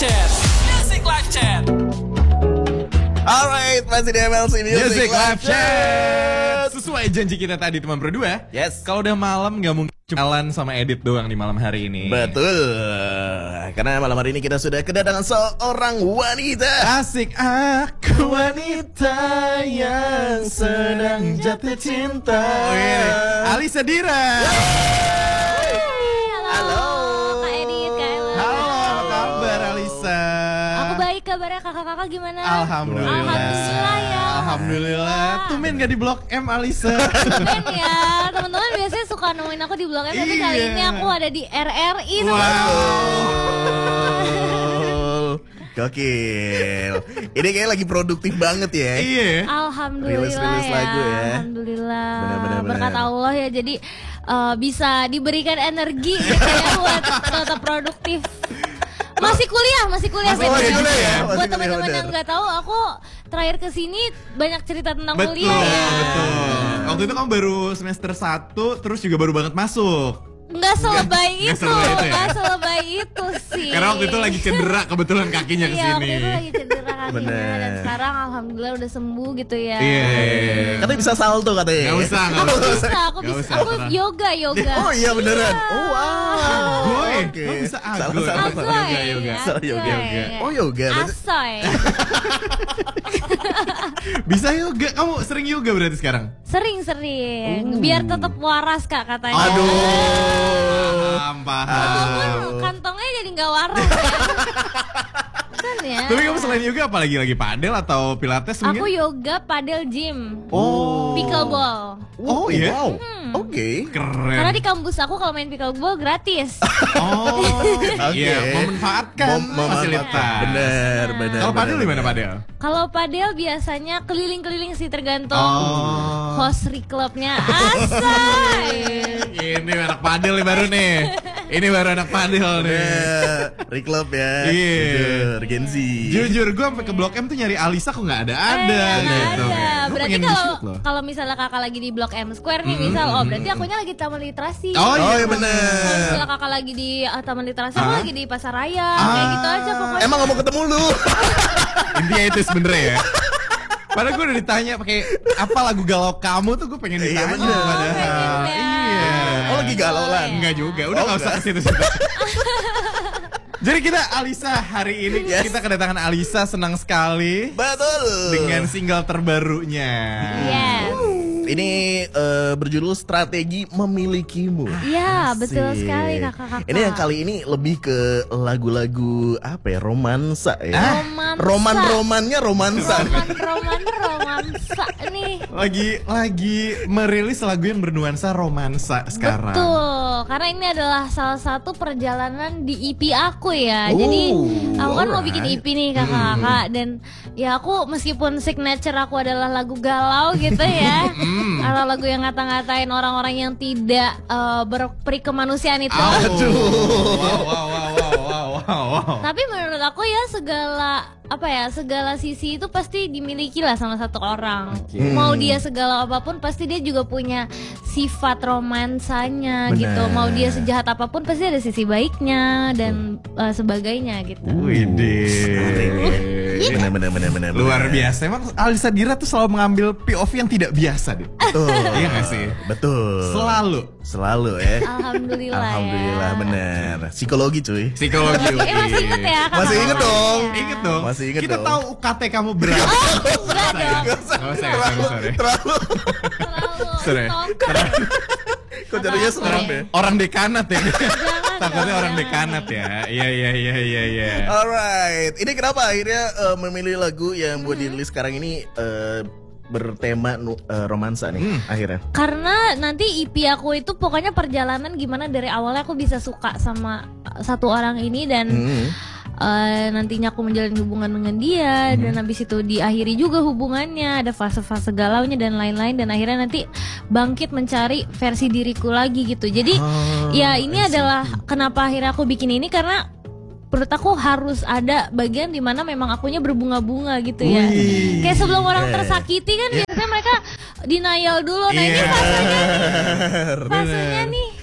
Chat. Music Live Chat. Alright, masih di MLC Music Live Chat. Sesuai janji kita tadi teman berdua. Yes. Kalau udah malam nggak mungkin jalan sama edit doang di malam hari ini. Betul. Karena malam hari ini kita sudah kedatangan seorang wanita. Asik, aku wanita yang sedang jatuh cinta. Alisa Dira. Halo. Kak Edit, Kak Ella. Halo, apa kabar Alisa? Aku baik, kabarnya kakak-kakak gimana? Alhamdulillah. Alhamdulillah ya. Alhamdulillah. Tumben gak di Blok M Alisa. Tumben ya, teman-teman biasanya suka nemuin aku di Blok M, tapi kali Iya. ini aku ada di RRI. Gokil. Ini kayak lagi produktif banget ya. Iya. Alhamdulillah Rilis-rilis ya. lagu ya. Alhamdulillah. Benar-benar. Berkat Allah ya, jadi bisa diberikan energi gitu ya buat tetap produktif. Masih kuliah. Masih Buat kuliah ya? Masih buat kuliah, teman-teman benar. yang nggak tahu, aku terakhir kesini banyak cerita tentang Betul, kuliah ya. betul. Waktu itu kamu baru semester 1, terus juga baru banget masuk. Nggak selebay Nggak itu, selebay itu ya? nggak selebay itu sih. Karena waktu itu lagi cedera, kebetulan kakinya Iya, kesini. waktu itu lagi cedera kakinya. Bener. Dan sekarang alhamdulillah udah sembuh gitu ya. Iya. Katanya bisa salto katanya. Gak usah, gak Aku usah. bisa, Nggak aku usah, aku tenang. yoga. Oh iya beneran. Oh wow. Goy, Oke. lo bisa Salah, agoy. salah. Yoga. Salah yoga. Agoy. Oh yoga. berarti- Asoy. Bisa yoga, kamu sering yoga berarti sekarang? Sering. Biar tetap waras Kak katanya. Aduh. Paham. Walaupun kantongnya jadi nggak waras ya. Kan ya. Tapi kamu selain yoga apa lagi padel atau pilates Aku mungkin? yoga, padel, gym, Oh. pickleball. Oh iya? Wow. Oke. Karena Keren. di kampus aku kalau main pickleball gratis. Oh, Oke. iya, memanfaatkan fasilitas. Bener. Kalau padel di mana bener. padel? Kalau padel biasanya keliling-keliling sih, tergantung Oh. host klubnya. Asay. Ini anak padel nih baru nih. Ini baru anak padel nih. Reclub ya. Iya. Jujur, Gen Z. Jujur gue sampai ke Blok M tuh nyari Alisa kok nggak ada Nggak gitu. ada. Gua Berarti pengen kalau di-shoot loh. kalau misalnya kakak lagi di Blok M Square nih, misal, berarti akunya lagi di Taman Literasi. Oh Oh iya Kalau bener. misalnya kakak lagi di Taman Literasi, aku lagi di Pasar Raya, kayak gitu aja pokoknya. Emang gak mau ketemu lu? Intinya itu sebenernya ya. Padahal gue udah ditanya pakai apa lagu galau kamu tuh gue pengen Iya, ditanya bener. padahal. pengen ya. Iya. Oh lagi galau lah. Enggak juga, udah Oh, nggak usah enggak. ke situ-situ. Jadi kita Alisa hari ini Yes. kita kedatangan Alisa, senang sekali Betul. dengan single terbarunya. Yes. Ini berjudul Strategi Memilikimu. Iya, betul Asik. sekali kakak-kakak. Ini yang kali ini lebih ke lagu-lagu apa ya, romansa ya. Romansa. Roman-romannya romansa. romansa nih. Lagi merilis lagu yang bernuansa romansa sekarang. Betul, karena ini adalah salah satu perjalanan di EP aku ya. Oh, Jadi aku kan mau alright. bikin EP nih kakak-kakak, dan ya aku meskipun signature aku adalah lagu galau gitu ya, atau lagu yang ngata-ngatain orang-orang yang tidak berperi kemanusiaan itu. Aduh. Wow. Tapi menurut aku ya segala sisi itu pasti dimiliki lah sama satu orang. Mau dia segala apapun pasti dia juga punya sifat romansanya Benar. gitu. Mau dia sejahat apapun pasti ada sisi baiknya dan sebagainya gitu. Widih. Bener. Luar biasa. Emang Alisa Dira tuh selalu mengambil POV yang tidak biasa deh. Betul. Iya nggak sih? Betul. Selalu ya. Alhamdulillah, Alhamdulillah ya. bener. Psikologi cuy. Psikologi. Masih inget ya kakak? Masih inget dong. Ingat dong. Masih inget Kita dong. tahu UKT kamu berapa? Enggak dong. Nggak usah ya, sorry. Terlalu. Sorry. Stalker. Kok jadinya serem ya? Orang dekanat ya. Takutnya jangan. orang dekanat ya. Iya. Alright, ini kenapa akhirnya memilih lagu yang buat dirilis sekarang ini bertema romansa nih akhirnya? Karena nanti EP aku itu pokoknya perjalanan gimana dari awalnya aku bisa suka sama satu orang ini dan nantinya aku menjalin hubungan dengan dia dan habis itu diakhiri juga hubungannya, ada fase-fase galaunya dan lain-lain, dan akhirnya nanti bangkit mencari versi diriku lagi gitu. Jadi ya ini adalah kenapa akhirnya aku bikin ini, karena menurut aku harus ada bagian dimana memang akunya berbunga-bunga gitu ya. Kayak sebelum orang tersakiti kan biasanya mereka denial dulu. Nah ini fasenya nih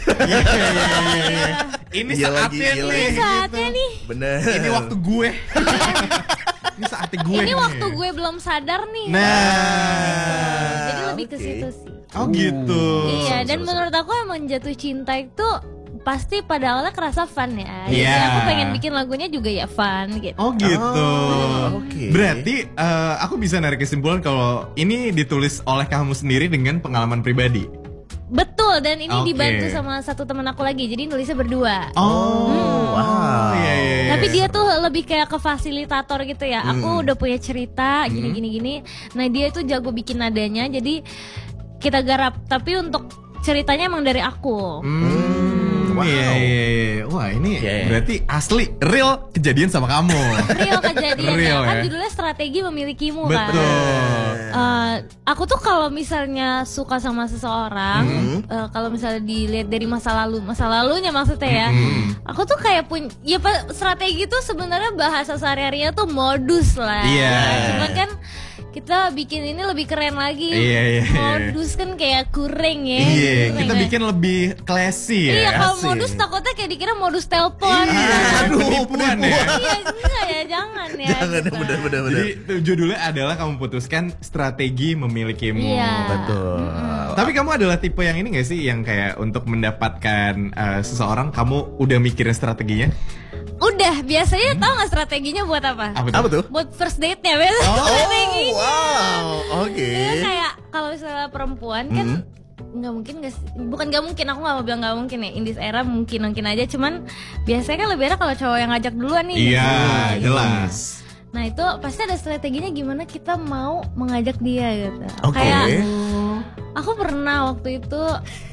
Ini Iya lagi, saatnya iya nih. lagi. Saatnya nih. Bener. Ini waktu gue. Ini saatnya gue. Ini nih. waktu gue belum sadar nih. Nah. Jadi lebih ke oke. situ sih. Oh gitu. Iya, dan menurut aku emang jatuh cinta itu pasti pada awalnya kerasa fun ya. Jadi Iya. aku pengen bikin lagunya juga ya fun gitu. Oh gitu. Oke. Berarti aku bisa narik kesimpulan kalau ini ditulis oleh kamu sendiri dengan pengalaman pribadi. Betul, dan ini Oke. dibantu sama satu teman aku lagi. Jadi nulisnya berdua. Oh, wow. Iya, iya, iya. Tapi dia tuh lebih kayak ke fasilitator gitu ya. Aku udah punya cerita gini. Nah, dia tuh jago bikin nadanya. Jadi kita garap. Tapi untuk ceritanya emang dari aku. Wow. Iya. Wah, ini Iya. berarti asli real kejadian sama kamu. Real kejadian Real, ya. Kan ya. judulnya strategi memilikimu kan. Betul. Aku tuh kalau misalnya suka sama seseorang, kalau misalnya dilihat dari masa lalunya maksudnya ya, aku tuh kayak punya, ya strategi tuh sebenarnya bahasa sehari-harinya tuh modus lah. Iya. Cuman kan kita bikin ini lebih keren lagi. Iya. Modus kan kayak kurang ya. Iya, kurang kita ya. bikin lebih classy ya. Iya, kalau Asik. modus takutnya kayak dikira modus telepon. Aduh, Penipuan ya. Iya, enggak ya, jangan ya. Jangan, gitu. bener. Jadi judulnya adalah kamu putuskan strategi memilikimu. Iya. Betul. Tapi kamu adalah tipe yang ini gak sih, yang kayak untuk mendapatkan seseorang kamu udah mikirin strateginya? Udah, biasanya tahu nggak strateginya buat apa? Apa tuh? Buat first date-nya biasanya strateginya. Wow. Oke. Iya, kayak kalau misalnya perempuan kan nggak mungkin bukan nggak mungkin, aku nggak mau bilang nggak mungkin ya, in this era mungkin aja, cuman biasanya kan lebih enak kalau cowok yang ngajak duluan nih. Iya, gitu. jelas. Nah itu pasti ada strateginya gimana kita mau mengajak dia gitu. Oke. Kayak aku pernah waktu itu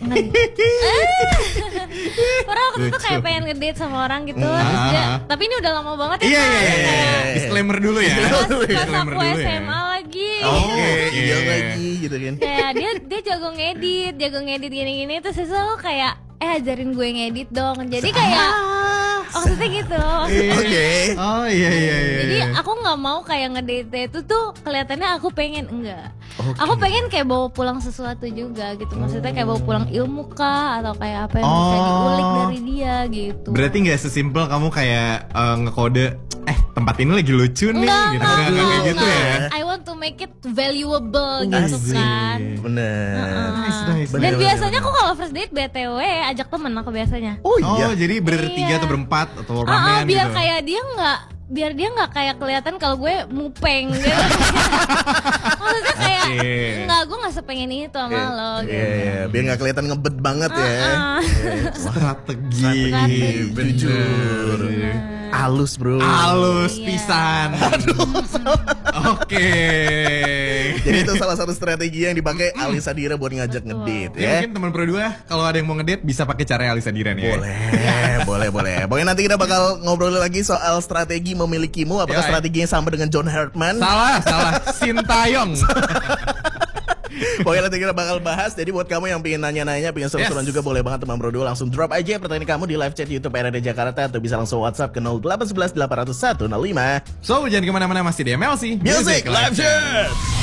pernah waktu itu kayak pengen ngedate sama orang gitu, terus dia, tapi ini udah lama banget ya. Iya, Kak. iya, iya. Kayak Disclaimer dulu ya. pas Disclaimer aku dulu ya. SMA lagi. Oke, Oke. iya lagi gitu kan. Kayak dia jago ngedit gini-gini, terus selalu kayak ajarin gue ngedit dong. Jadi kayak maksudnya gitu. Oke. Oh iya. Jadi aku nggak mau kayak ngedate itu tuh kelihatannya aku pengen, enggak. Oke. Aku pengen kayak bawa pulang sesuatu juga gitu. Maksudnya kayak bawa pulang ilmu kah atau kayak apa yang bisa diulik dari dia gitu. Berarti nggak sesimpel kamu kayak ngekode tempat ini lagi lucu nih gitu. Nggak kayak gitu ya. I want to make it valuable gitu kan. Bener. Nice. Dan biasanya aku kalau first date BTW ajak temen aku biasanya. Oh Oh, iya. jadi bertiga Iya. atau berempat atau ramean biar gitu. kayak biar dia nggak kayak kelihatan kalau gue mupeng gitu. Maksudnya kayak Oke. enggak, gue nggak sepengen itu sama lo gitu. Iya, biar nggak kelihatan ngebet banget ya. Strategi. Strategi. Jujur. Halus bro. Halus Iya. pisan. Oke. Jadi itu salah satu strategi yang dipakai Alisa Dira buat ngajak ngedate Ya, ya. mungkin teman berdua kalau ada yang mau ngedate bisa pakai cara Alisa Dira nih. Boleh. Pokoknya nanti kita bakal ngobrol lagi soal strategi memilikimu. Apakah Yoi. strateginya sama dengan John Hartman? Salah. Sintayong. Pokoknya nanti kita bakal bahas. Jadi buat kamu yang pengen nanya-nanya, pengen seru-seruan Yes. juga, boleh banget teman berdua langsung drop aja pertanyaan kamu di live chat YouTube RRD Jakarta, atau bisa langsung WhatsApp ke 0811 801 105. So, jangan kemana-mana, masih di MLC Music Live Chat.